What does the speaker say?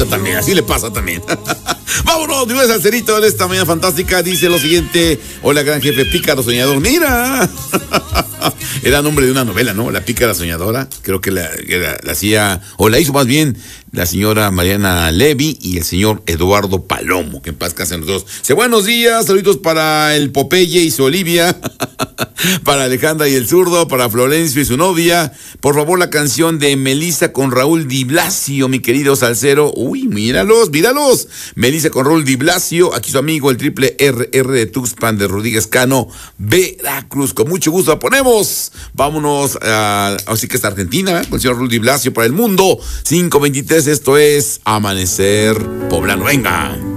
pasa también, así le pasa también. Vámonos, de una salserito en esta mañana fantástica. Dice lo siguiente: hola, gran jefe pícaro soñador. ¡Mira! Era nombre de una novela, ¿no? La pícara soñadora. Creo que la hacía, o la hizo más bien, la señora Mariana Levy y el señor Eduardo Palomo, que en paz casen los dos. Dice, buenos días, saluditos para el Popeye y su Olivia, para Alejandra y el zurdo, para Florencio y su novia. Por favor, la canción de Melissa con Raúl Di Blasio, mi querido salsero. Uy, míralos. Melissa con Raúl Di Blasio, aquí su amigo el triple RR de Tuxpan de Rodríguez Cano, Veracruz. Con mucho gusto la ponemos. Vámonos así que está Argentina, con el señor Raúl Di Blasio para el mundo. 5:23, esto es Amanecer Poblano. Venga.